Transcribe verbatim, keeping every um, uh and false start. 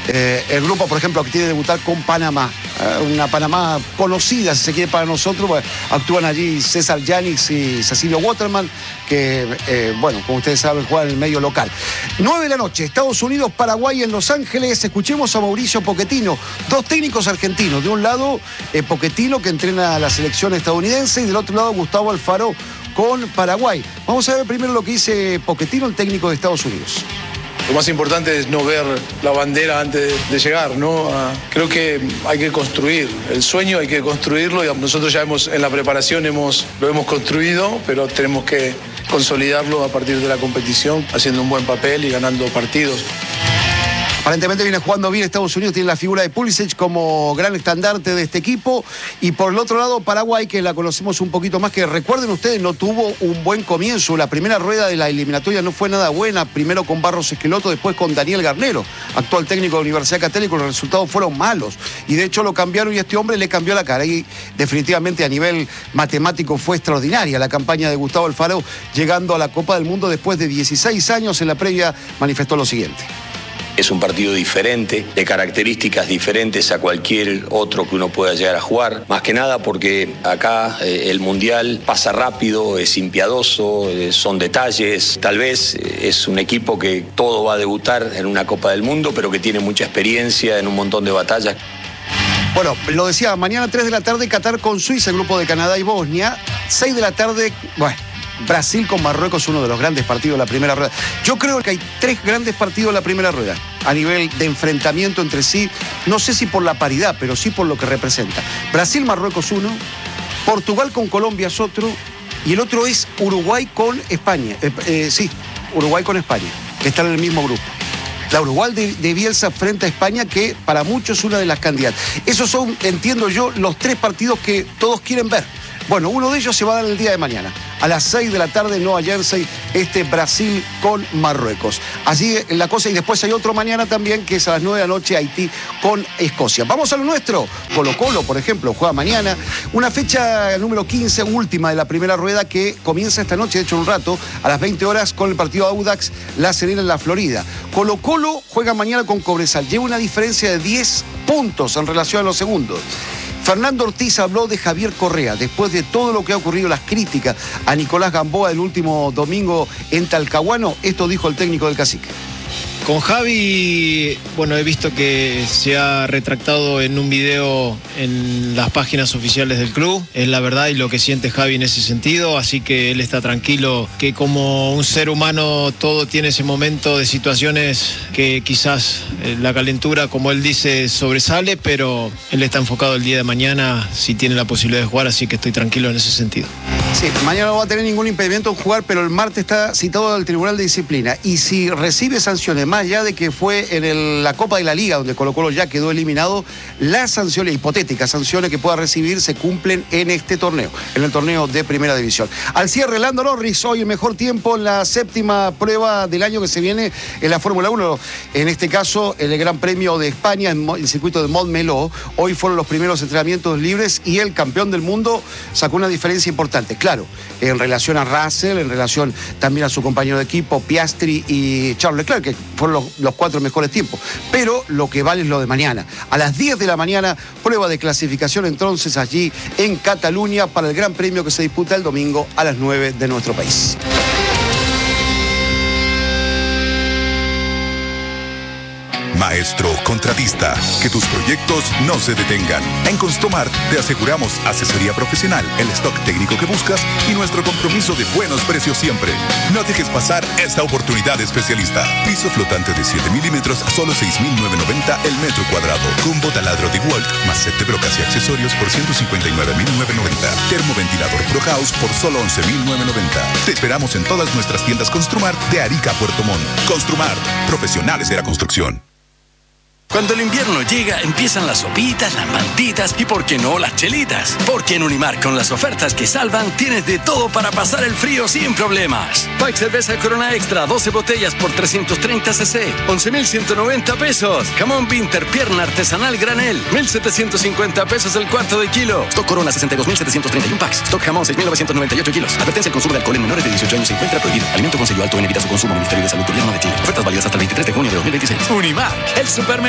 Eh, el grupo, por ejemplo, que tiene que debutar con Panamá. Eh, una Panamá conocida, si se quiere, para nosotros. Bueno, actúan allí César Yáñez y Cecilio Waterman, que, eh, bueno, como ustedes saben, juegan en el medio local. nueve de la noche, Estados Unidos, Paraguay en Los Ángeles. Escuchemos a Mauricio Pochettino, dos técnicos argentinos. De un lado, eh, Pochettino, que entrena a la selección estadounidense, y del otro lado, Gustavo Alfaro con Paraguay. Vamos a ver primero lo que dice Pochettino, el técnico de Estados Unidos. Lo más importante es no ver la bandera antes de llegar, ¿no? Ah, creo que hay que construir el sueño, hay que construirlo. Y nosotros ya hemos, en la preparación hemos, lo hemos construido, pero tenemos que consolidarlo a partir de la competición, haciendo un buen papel y ganando partidos. Aparentemente viene jugando bien Estados Unidos, tiene la figura de Pulisic como gran estandarte de este equipo. Y por el otro lado, Paraguay, que la conocemos un poquito más, que recuerden ustedes, no tuvo un buen comienzo. La primera rueda de la eliminatoria no fue nada buena, primero con Barros Esqueloto, después con Daniel Garnero, actual técnico de la Universidad Católica. Los resultados fueron malos y de hecho lo cambiaron y este hombre le cambió la cara. Y definitivamente a nivel matemático fue extraordinaria la campaña de Gustavo Alfaro, llegando a la Copa del Mundo después de dieciséis años. En la previa manifestó lo siguiente. Es un partido diferente, de características diferentes a cualquier otro que uno pueda llegar a jugar. Más que nada porque acá eh, el Mundial pasa rápido, es impiadoso, eh, son detalles. Tal vez eh, es un equipo que todo va a debutar en una Copa del Mundo, pero que tiene mucha experiencia en un montón de batallas. Bueno, lo decía, mañana tres de la tarde Qatar con Suiza, el grupo de Canadá y Bosnia. seis de la tarde, bueno, Brasil con Marruecos, uno de los grandes partidos de la primera rueda. Yo creo que hay tres grandes partidos en la primera rueda, a nivel de enfrentamiento entre sí. No sé si por la paridad, pero sí por lo que representa. Brasil-Marruecos uno, Portugal con Colombia es otro, y el otro es Uruguay con España. Eh, eh, sí, Uruguay con España, que están en el mismo grupo. La Uruguay de, de Bielsa frente a España, que para muchos es una de las candidatas. Esos son, entiendo yo, los tres partidos que todos quieren ver. Bueno, uno de ellos se va a dar el día de mañana, a las seis de la tarde, Nueva Jersey, este Brasil con Marruecos. Así la cosa, y después hay otro mañana también, que es a las nueve de la noche, Haití con Escocia. Vamos a lo nuestro. Colo Colo, por ejemplo, juega mañana. Una fecha número quince, última de la primera rueda, que comienza esta noche, de hecho un rato, a las veinte horas, con el partido Audax La Serena en la Florida. Colo Colo juega mañana con Cobresal. Lleva una diferencia de diez puntos en relación a los segundos. Fernando Ortiz habló de Javier Correa después de todo lo que ha ocurrido, las críticas a Nicolás Gamboa el último domingo en Talcahuano. Esto dijo el técnico del Cacique. Con Javi, bueno, he visto que se ha retractado en un video en las páginas oficiales del club. Es la verdad y lo que siente Javi en ese sentido, así que él está tranquilo, que como un ser humano todo tiene ese momento de situaciones que quizás la calentura, como él dice, sobresale, pero él está enfocado el día de mañana si tiene la posibilidad de jugar, así que estoy tranquilo en ese sentido. Sí, mañana no va a tener ningún impedimento en jugar, pero el martes está citado al Tribunal de Disciplina. Y si recibe sanciones, más allá de que fue en el, la Copa de la Liga, donde Colo Colo ya quedó eliminado, las sanciones, hipotéticas sanciones que pueda recibir, se cumplen en este torneo, en el torneo de Primera División. Al cierre, Lando Norris, hoy el mejor tiempo en la séptima prueba del año que se viene en la Fórmula uno. En este caso, el Gran Premio de España, en el circuito de Montmeló. Hoy fueron los primeros entrenamientos libres y el campeón del mundo sacó una diferencia importante. Claro, en relación a Russell, en relación también a su compañero de equipo, Piastri y Charles Leclerc, que fueron los, los cuatro mejores tiempos. Pero lo que vale es lo de mañana. A las diez de la mañana, prueba de clasificación entonces allí en Cataluña para el Gran Premio que se disputa el domingo a las nueve de nuestro país. Maestro contratista, que tus proyectos no se detengan. En Construmar te aseguramos asesoría profesional, el stock técnico que buscas y nuestro compromiso de buenos precios siempre. No dejes pasar esta oportunidad especialista. Piso flotante de siete milímetros a solo seis mil novecientos noventa el metro cuadrado. Combo taladro de Walt más set de brocas y accesorios por ciento cincuenta y nueve mil novecientos noventa. Termoventilador Pro House por solo once mil novecientos noventa. Te esperamos en todas nuestras tiendas Construmar de Arica a Puerto Montt. Construmar, profesionales de la construcción. Cuando el invierno llega, empiezan las sopitas, las mantitas y, ¿por qué no, las chelitas? Porque en Unimar, con las ofertas que salvan, tienes de todo para pasar el frío sin problemas. Pack cerveza Corona Extra, doce botellas por trescientos treinta cc, once mil ciento noventa pesos. Jamón Pinter, pierna artesanal granel, mil setecientos cincuenta pesos el cuarto de kilo. Stock Corona, sesenta y dos mil setecientos treinta y uno packs. Stock Jamón, seis mil novecientos noventa y ocho kilos. Advertencia: el consumo de alcohol en menores de dieciocho años se encuentra prohibido. Alimento con sello alto en evita su consumo. Ministerio de Salud, Gobierno de Chile. Ofertas válidas hasta el veintitrés de junio de dos mil veintiséis. Unimar, el supermercado